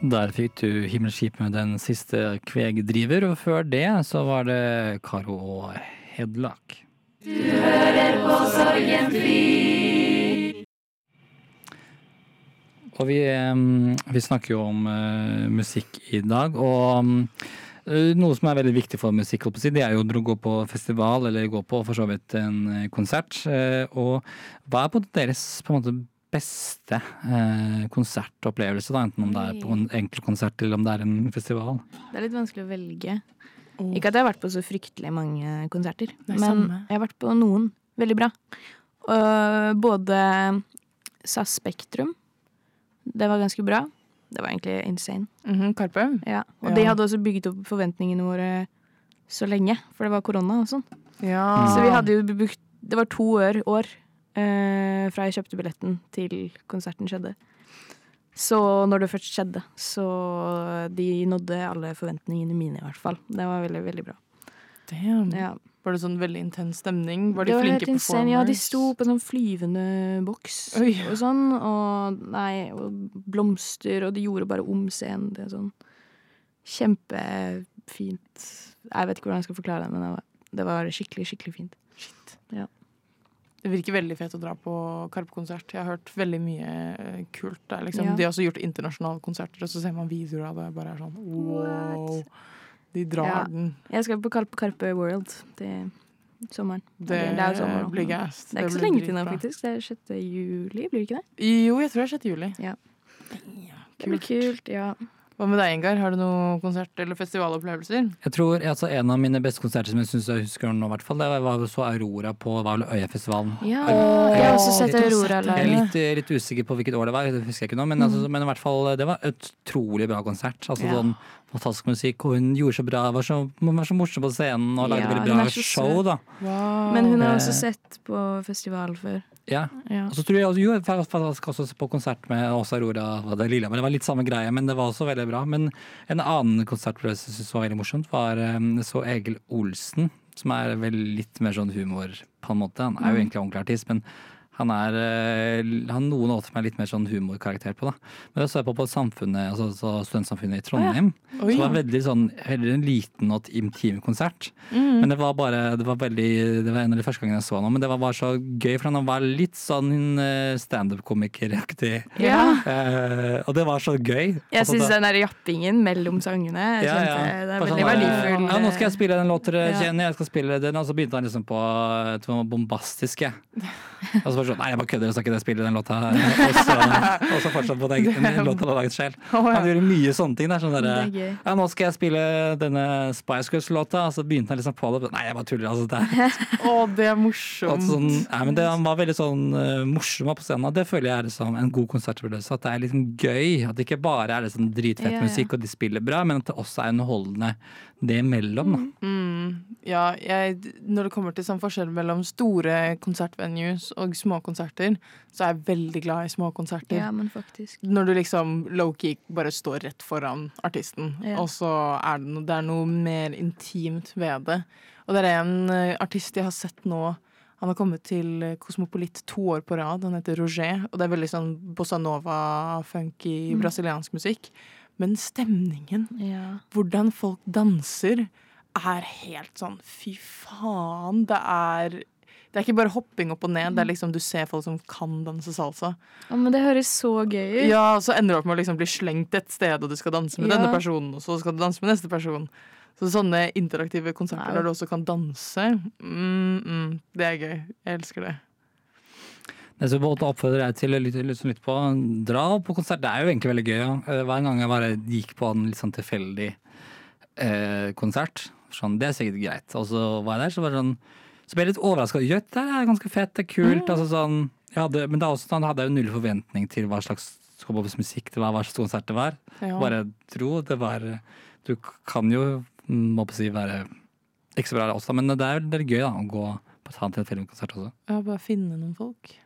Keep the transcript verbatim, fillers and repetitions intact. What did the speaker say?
Der fikk du Himmelskip med den siste kvegdriver, og før det så var det Karo og Hedlak. Du hører på Sorgenfri. Og vi, vi snakker jo om uh, musikk i dag, og uh, noe som er veldig viktig for musikk, det er jo å gå på festival, eller gå på for så vidt en konsert. Uh, og hva er på deres på en måte beste uh, konsertopplevelse, da, enten om det er på en enkel konsert eller om det er en festival? Det er litt vanskelig å velge. Oh. Ikke at jeg har vært på så fryktelig mange konserter, men samme. Jeg har vært på noen veldig bra. Uh, både S A S Spektrum, det var ganske bra. Det var egentlig insane. Mm-hmm, Karpe? Ja, og ja. De hadde også bygget opp forventningene våre så lenge, for det var korona og sånn. Ja. Så vi hadde jo brukt, det var to år, år uh, fra jeg kjøpte billetten til konserten skjedde. Så når det først skjedde, så de nådde alle forventningene mine i hvert fall. Det var veldig, veldig bra. Damn. Ja. Var det sånn veldig intens stemning? Var de det var flinke performers? Ja, de sto på sånn flyvende boks Oi. og sånn, og, nei, og blomster, og de gjorde bare om scenen. Det er sånn kjempefint. Jeg vet ikke hvordan jeg skal forklare det, men det var, det var skikkelig, skikkelig fint. Shit. Ja. Det virker veldig fett å dra på Karpe-konsert. Jeg har hørt veldig mye kult der. Liksom. Ja. De har også gjort internasjonale konserter, og så ser man videoer av det, bare er sånn, wow. What? De drar ja. Den. Jeg skal på Karpe, Karpe World til sommeren. Det, det, det er sommer blir gast. Det er ikke så lenge til nå, faktisk. Det er sjette juli, blir det ikke det? Jo, jeg tror det er sjette juli. Ja. Ja, det blir kult, ja. Hva med deg, Ingar? Har du noen konsert- eller festivalopplevelser? Jeg tror altså, en av mine beste konserter som jeg synes jeg husker nå, i hvert fall, det var så Aurora på var vel Øyafestivalen. Ja, jeg har også sett Aurora. Jeg er litt, litt usikker på hvilket år det var, det husker jeg ikke nå, men, mm. altså, men i hvert fall, det var et utrolig bra konsert. Altså ja. Sånn fantastisk musikk, og hun gjorde så bra, var så, var så morsom på scenen, og lagde ja, veldig bra show, da. Wow. Men hun har også sett på festival før. Ja, ja. Og så tror jeg også, jo, jeg var faktisk også på konsert med også Aurora, var det Lilla, men det var litt samme greie, men det var også veldig bra. Men en annen konsert som jeg synes var veldig morsomt, var um, så Egil Olsen, som er vel litt mer sånn humor på en måte. Han er jo egentlig ordentlig artist, men han er uh, han noen åter meg litt mer sånn humorkarakter på, da. Men det så jeg på på samfunnet, altså så studentsamfunnet i Trondheim, oh, ja. Så det var veldig sånn, veldig en liten og intim konsert. Mm. Men det var bare, det var veldig, det var en av de første gangene jeg så noe, men det var bare så gøy, for han var litt sånn stand-up-komikeraktig. Ja. Uh, og det var så gøy. Jeg altså, synes da, den der jappingen mellom sangene, jeg ja, ja. Det er veldig verdifull. Ja, nå skal jeg spille den låten, Jenny, jeg skal spille den, og så begynte han liksom på, det var bombastisk, jeg. Og så sånn, nei, jeg bare kødder, så ikke det spiller den låta her. Og så, og så fortsatt på den, den låta han har laget selv. Han gjorde mye sånne ting der. Sånn der, ja, nå skal jeg spille denne Spice Girls-låta, og så begynte han liksom på det. Nei, jeg bare tuller, altså. Det. Å, det er morsomt. Sånn, ja, men det, han var veldig sånn uh, morsom på scenen, og det føler jeg er liksom en god konsertopplevelse. At det er liksom gøy, at det ikke bare er liksom dritfett ja, ja. Musikk, og de spiller bra, men at det også er underholdende det imellom, da. Mm, ja, jeg, når det kommer til sånn forskjell mellom store konsertvenues og små konserter, så er jeg veldig glad i små konserter. Ja, men faktisk. Når du liksom low-key bare står rett foran artisten, ja. Og så er det, no, det er noe mer intimt ved det. Og det er en uh, artist jeg har sett nå, han har kommet til Kosmopolit to år på rad, han heter Roger, og det er veldig sånn bossa nova, funky, mm. brasiliansk musikk. Men stemningen, ja. Hvordan folk danser, er helt sånn, fy faen, det er, det er ikke bare hopping opp og ned, det er liksom, du ser folk som kan danse salsa. Ja, men det høres så gøy ut. Ja, så ender du opp med å liksom bli slengt et sted, og du skal danse med ja. Denne personen, og så skal du danse med neste person. Så sånne interaktive konserter ja. Der du også kan danse, mm, mm, det er gøy, jeg elsker det. Det som jeg oppfordrer deg til litt, litt, litt på dra på konsert, det er jo egentlig veldig gøy. Ja. Hver gang jeg bare gikk på en litt sånn tilfeldig eh, konsert, sånn, det er sikkert greit. Og så var jeg der, så var det sånn, så ble jeg litt overrasket. Jøtt, det er ganske fett, det er kult. Mm. Altså, sånn, jeg hadde, men det er også sånn, jeg hadde jo null forventning til hva slags musikk det var, hva slags konsert det var. Ja. Bare tro, det var, du kan jo, må på si, være ikke så bra også, men det er, det er gøy da, å gå på ta en tilfeldig konsert også. Ja, bare finne noen folk.